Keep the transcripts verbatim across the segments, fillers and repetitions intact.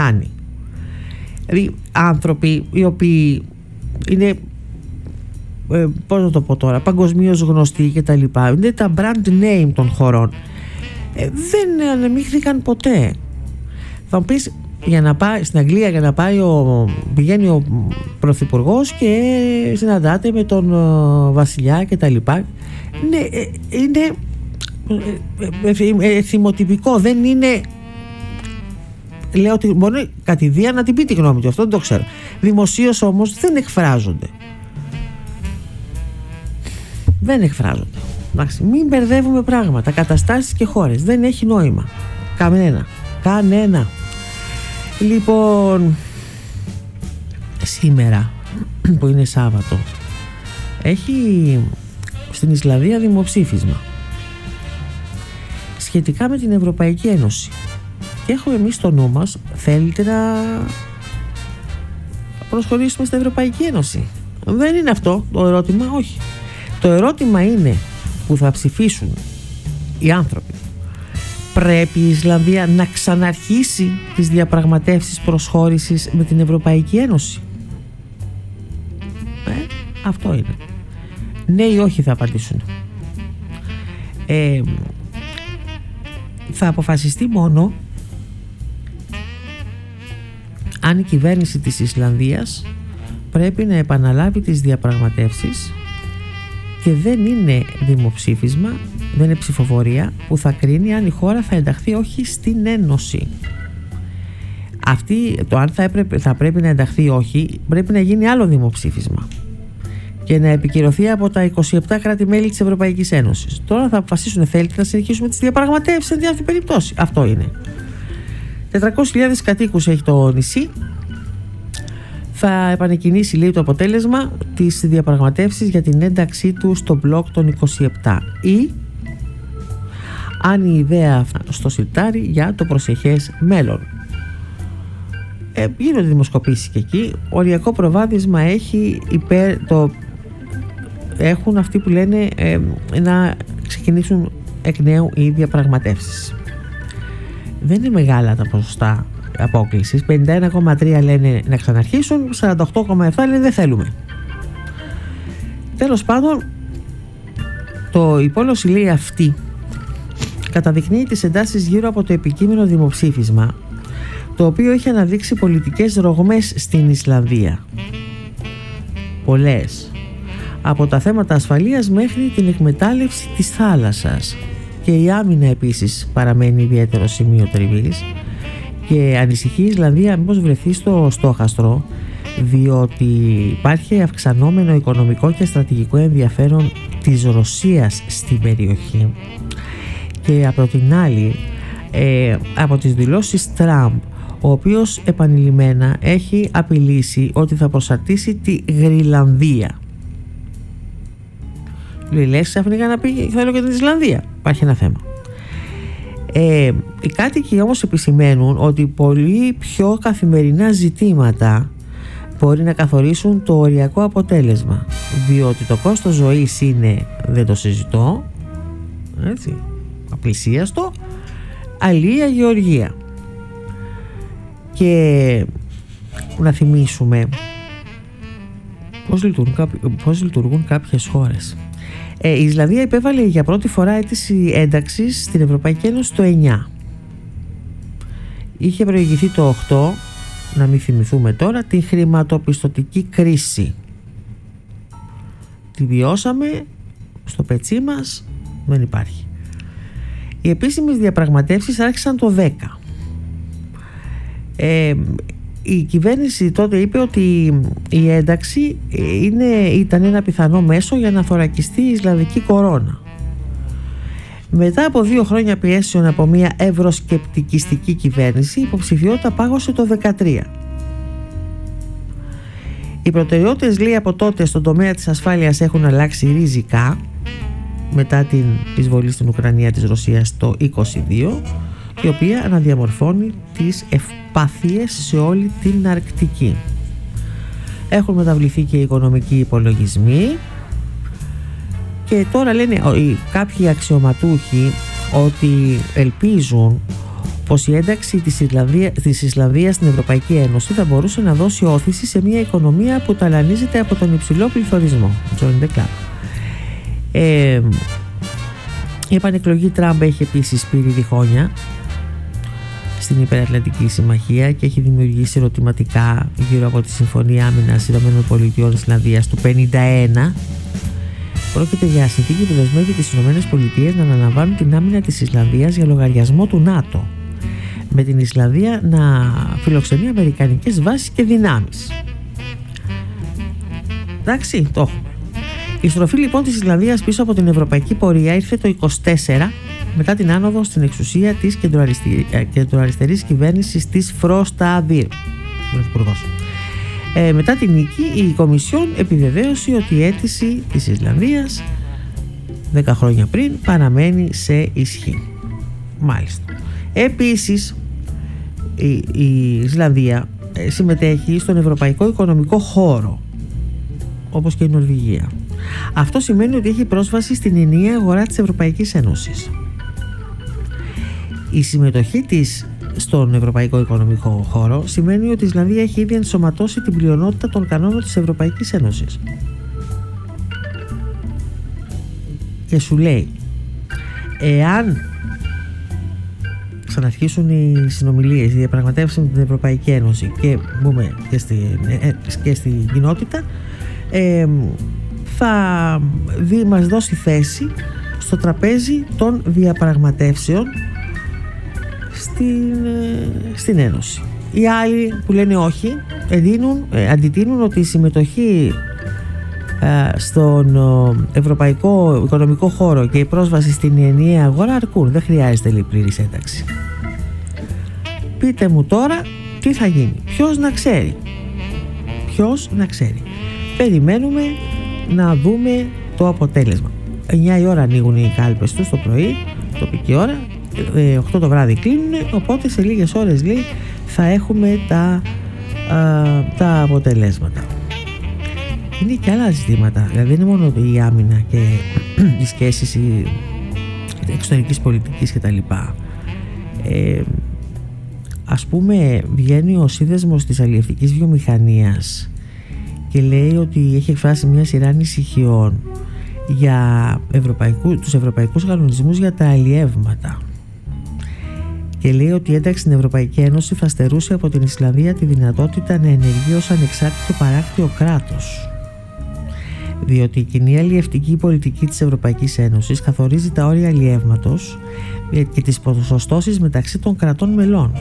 Δηλαδή άνθρωποι οι οποίοι είναι, ε, πώς να το πω τώρα, παγκοσμίως γνωστοί και τα λοιπά, είναι τα brand name των χωρών, ε, δεν ανεμίχθηκαν ποτέ. Θα μου πεις, για να πάει στην Αγγλία, για να πάει ο, πηγαίνει ο πρωθυπουργός και συναντάται με τον ο, βασιλιά και τα λοιπά. Ναι, ε, είναι ε, ε, ε, θυμοτυπικό, δεν είναι. Λέω ότι μπορεί κατηδία να την πει τη γνώμη του, αυτό δεν το ξέρω. Δημοσίως όμως δεν εκφράζονται. Δεν εκφράζονται. Εντάξει, μην μπερδεύουμε πράγματα, καταστάσεις και χώρες. Δεν έχει νόημα. Κανένα. Κανένα. Λοιπόν, σήμερα που είναι Σάββατο, έχει στην Ισλανδία δημοψήφισμα σχετικά με την Ευρωπαϊκή Ένωση. Και έχουμε εμείς στο νου μας, θέλετε να προσχωρήσουμε στην Ευρωπαϊκή Ένωση? Δεν είναι αυτό το ερώτημα, όχι. Το ερώτημα είναι που θα ψηφίσουν οι άνθρωποι. Πρέπει η Ισλανδία να ξαναρχίσει τις διαπραγματεύσεις προσχώρησης με την Ευρωπαϊκή Ένωση? Ε, αυτό είναι. Ναι ή όχι θα απαντήσουν. Ε, θα αποφασιστεί μόνο αν η κυβέρνηση της Ισλανδίας πρέπει να επαναλάβει τις διαπραγματεύσεις, και δεν είναι δημοψήφισμα, δεν είναι ψηφοφορία που θα κρίνει αν η χώρα θα ενταχθεί όχι στην Ένωση. Αυτή, το αν θα, έπρεπε, θα πρέπει να ενταχθεί όχι, πρέπει να γίνει άλλο δημοψήφισμα και να επικυρωθεί από τα είκοσι επτά κράτη-μέλη της Ευρωπαϊκής Ένωσης. Τώρα θα αποφασίσουν, θέλετε να συνεχίσουμε τις διαπραγματεύσεις σε διάφορη περίπτωση? Αυτό είναι. τετρακόσιες χιλιάδες κατοίκους έχει το νησί. Θα επανεκκινήσει, λέει, το αποτέλεσμα της διαπραγματεύσεις για την ένταξή του στο μπλοκ των είκοσι επτά, ή αν η ιδέα στο σιρτάρι για το προσεχές μέλλον. Ε, γίνονται δημοσκοπήσεις και εκεί. Οριακό προβάδισμα έχει υπέρ το, έχουν αυτοί που λένε ε, να ξεκινήσουν εκ νέου οι διαπραγματεύσεις. Δεν είναι μεγάλα τα ποσοστά απόκλησης. πενήντα ένα κόμμα τρία λένε να ξαναρχίσουν, σαράντα οκτώ κόμμα επτά λένε δεν θέλουμε. Τέλος πάντων, το η πόλωση, λέει, αυτή καταδεικνύει τις εντάσεις γύρω από το επικείμενο δημοψήφισμα, το οποίο έχει αναδείξει πολιτικές ρογμές στην Ισλανδία. Πολλές. Από τα θέματα ασφαλείας μέχρι την εκμετάλλευση της θάλασσας. Και η άμυνα επίσης παραμένει ιδιαίτερο σημείο τριβής, και ανησυχεί η Ισλανδία μήπως βρεθεί στο στόχαστρο, διότι υπάρχει αυξανόμενο οικονομικό και στρατηγικό ενδιαφέρον της Ρωσίας στην περιοχή, και από την άλλη ε, από τις δηλώσεις Τραμπ, ο οποίος επανειλημμένα έχει απειλήσει ότι θα προσαρτήσει τη Γρυλανδία. Λέει, λες ξαφνικά να πει θέλω και την Ισλανδία? Υπάρχει ένα θέμα. Ε, οι κάτοικοι όμως επισημαίνουν ότι πολύ πιο καθημερινά ζητήματα μπορεί να καθορίσουν το οριακό αποτέλεσμα, διότι το κόστος ζωής είναι, δεν το συζητώ, έτσι, απλησίαστο, αλία, γεωργία. Και να θυμίσουμε πώς λειτουργούν, πώς λειτουργούν κάποιες χώρες. Ε, η Ισλανδία υπέβαλε για πρώτη φορά αίτηση ένταξης στην Ευρωπαϊκή Ένωση το εννιά. Είχε προηγηθεί το οκτώ, να μην θυμηθούμε τώρα, τη χρηματοπιστωτική κρίση. Τη βιώσαμε, στο πετσί μας δεν υπάρχει. Οι επίσημες διαπραγματεύσεις άρχισαν το δέκα. Ε, η κυβέρνηση τότε είπε ότι η ένταξη είναι, ήταν ένα πιθανό μέσο για να θωρακιστεί η Ισλανδική κορώνα. Μετά από δύο χρόνια πιέσεων από μια ευρωσκεπτικιστική κυβέρνηση, η υποψηφιότητα πάγωσε το δεκατρία. Οι προτεραιότητες, λέει, από τότε στον τομέα της ασφάλειας έχουν αλλάξει ριζικά μετά την εισβολή στην Ουκρανία της Ρωσίας το είκοσι δύο, η οποία αναδιαμορφώνει τις ευπάθειες σε όλη την Αρκτική. Έχουν μεταβληθεί και οι οικονομικοί υπολογισμοί, και τώρα λένε κάποιοι αξιωματούχοι ότι ελπίζουν πως η ένταξη της, Ισλανδία, της Ισλανδίας στην Ευρωπαϊκή Ένωση θα μπορούσε να δώσει όθηση σε μια οικονομία που ταλανίζεται από τον υψηλό πληθωρισμό. Ε, η επανεκλογή Τραμπ έχει επίσης πήρει διχόνια στην Υπερατλαντική Συμμαχία και έχει δημιουργήσει ερωτηματικά γύρω από τη Συμφωνία Άμυνας ΗΠΑ Ισλανδίας του πενήντα ένα. Πρόκειται για συνθήκη που δεσμεύει τις ΗΠΑ να αναλαμβάνουν την άμυνα της Ισλανδίας για λογαριασμό του ΝΑΤΟ, με την Ισλανδία να φιλοξενεί αμερικανικές βάσεις και δυνάμεις. Εντάξει, το έχουμε. Η στροφή λοιπόν της Ισλανδίας πίσω από την ευρωπαϊκή πορεία ήρθε το είκοσι τέσσερα, μετά την άνοδο στην εξουσία της κεντροαριστερής κυβέρνησης της Φροσταδίρ. Ε, μετά την νίκη, η Κομισιόν επιβεβαίωσε ότι η αίτηση της Ισλανδίας δέκα χρόνια πριν παραμένει σε ισχύ. Μάλιστα. Επίσης, η, η Ισλανδία συμμετέχει στον Ευρωπαϊκό Οικονομικό Χώρο, όπως και η Νορβηγία. Αυτό σημαίνει ότι έχει πρόσβαση στην ενιαία αγορά της Ευρωπαϊκής Ένωσης. Η συμμετοχή της στον Ευρωπαϊκό Οικονομικό Χώρο σημαίνει ότι η Ισλανδία έχει ήδη ενσωματώσει την πλειονότητα των κανόνων της Ευρωπαϊκής Ένωσης. Και σου λέει, εάν ξαναρχίσουν οι συνομιλίες, οι διαπραγματεύσεις με την Ευρωπαϊκή Ένωση και μπούμε και, στη, και στην κοινότητα, ε, θα δει, μας δώσει θέση στο τραπέζι των διαπραγματεύσεων στην, στην Ένωση. Οι άλλοι που λένε όχι δίνουν, αντιτείνουν ότι η συμμετοχή ε, στον Ευρωπαϊκό Οικονομικό Χώρο και η πρόσβαση στην ενιαία αγορά αρκούν, δεν χρειάζεται πλήρης ένταξη. Πείτε μου τώρα τι θα γίνει, ποιος να ξέρει, ποιος να ξέρει. Περιμένουμε να δούμε το αποτέλεσμα. εννιά η ώρα ανοίγουν οι κάλπες τους το πρωί, τοπική ώρα, οκτώ το βράδυ κλείνουν, οπότε σε λίγες ώρες λέει θα έχουμε τα, α, τα αποτελέσματα. Είναι και άλλα ζητήματα, δηλαδή δεν είναι μόνο η άμυνα και οι σχέσεις η εξωτερικής πολιτικής κτλ. Ε, ας πούμε, βγαίνει ο σύνδεσμος της αλλιευτικής βιομηχανίας και λέει ότι έχει εκφράσει μια σειρά ανησυχιών για ευρωπαϊκού, τους ευρωπαϊκούς κανονισμούς για τα αλλιεύματα, και λέει ότι η ένταξη στην Ευρωπαϊκή Ένωση θα στερούσε από την Ισλανδία τη δυνατότητα να ενεργεί ως ανεξάρτητο παράκτιο κράτος, διότι η κοινή αλλιευτική πολιτική της Ευρωπαϊκής Ένωσης καθορίζει τα όρια αλλιεύματος και τις ποσοστώσεις μεταξύ των κρατών μελών.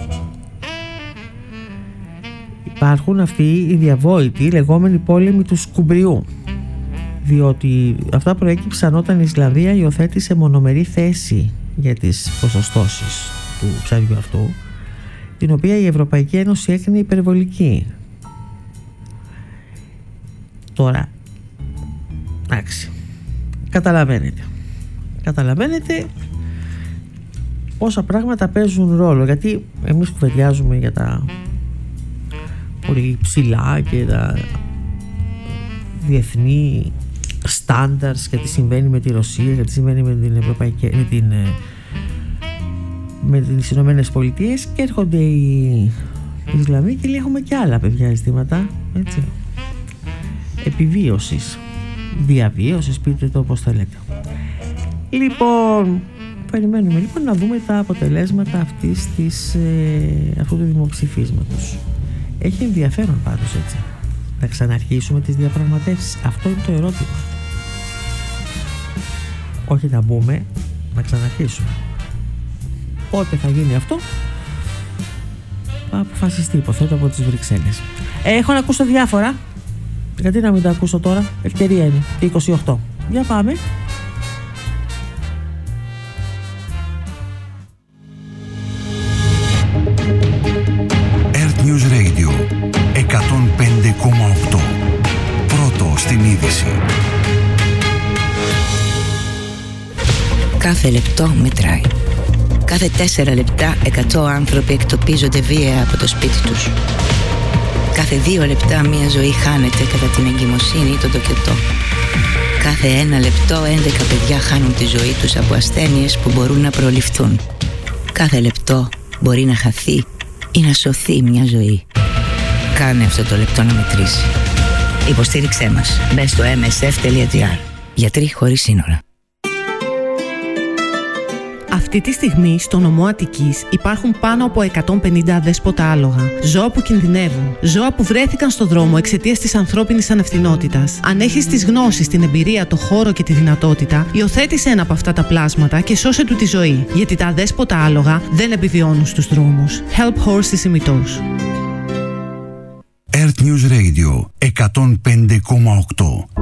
Υπάρχουν αυτοί οι διαβόητοι λεγόμενοι πόλεμοι του σκουμπριού, διότι αυτά προέκυψαν όταν η Ισλανδία υιοθέτησε μονομερή θέση για τις ποσοστώσεις του ψαριού αυτού, την οποία η Ευρωπαϊκή Ένωση έκρινε υπερβολική. Τώρα, εντάξει, καταλαβαίνετε καταλαβαίνετε πόσα πράγματα παίζουν ρόλο, γιατί εμείς κουβεντιάζουμε για τα πολύ ψηλά και τα διεθνή standards και τι συμβαίνει με τη Ρωσία και τι συμβαίνει με την Ευρωπαϊκή, με την με τις Ηνωμένες Πολιτείες, και έρχονται οι Ισλαμοί και λέει έχουμε και άλλα παιδιά ζητήματα, έτσι, επιβίωσης, διαβίωσης, πείτε το όπως θέλετε. Λοιπόν, περιμένουμε λοιπόν να δούμε τα αποτελέσματα αυτής της, ε, αυτού του δημοψηφίσματος. Έχει ενδιαφέρον πάντως, έτσι, να ξαναρχίσουμε τις διαπραγματεύσεις. Αυτό είναι το ερώτημα. Όχι να μπούμε, να ξαναρχίσουμε. Πότε θα γίνει αυτό θα αποφασιστεί, υποθέτω, από τις Βρυξέλλες. ε, Έχω να ακούσω διάφορα. Γιατί να μην τα ακούσω τώρα, ευκαιρία είναι, είκοσι οκτώ. Για πάμε. Earth News Radio εκατόν πέντε κόμμα οκτώ. Πρώτο στην είδηση. Κάθε λεπτό μετράει. Κάθε τέσσερα λεπτά εκατό άνθρωποι εκτοπίζονται βία από το σπίτι τους. Κάθε δύο λεπτά μία ζωή χάνεται κατά την εγκυμοσύνη ή τον τοκετό. Κάθε ένα λεπτό έντεκα παιδιά χάνουν τη ζωή τους από ασθένειες που μπορούν να προληφθούν. Κάθε λεπτό μπορεί να χαθεί ή να σωθεί μια ζωή. Κάνε αυτό το λεπτό να μετρήσει. Υποστήριξέ μας. Μπες στο εμ ες εφ τελεία τζι άρ. Γιατροί χωρίς σύνορα. Αυτή τη στιγμή στο νομό Αττικής υπάρχουν πάνω από εκατόν πενήντα αδέσποτα άλογα. Ζώα που κινδυνεύουν. Ζώα που βρέθηκαν στο δρόμο εξαιτίας της ανθρώπινης ανευθυνότητας. Αν έχεις τις γνώσεις, την εμπειρία, το χώρο και τη δυνατότητα, υιοθέτησε ένα από αυτά τα πλάσματα και σώσε του τη ζωή. Γιατί τα αδέσποτα άλογα δεν επιβιώνουν στους δρόμους. Help Horses ημιτός. Earth News Radio εκατόν πέντε κόμμα οκτώ.